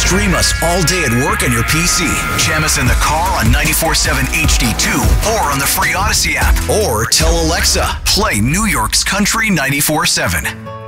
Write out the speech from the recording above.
Stream us all day at work on your PC. Jam us in the car on 94.7 HD2 or on the free Odyssey app. Or tell Alexa, play New York's Country 94.7.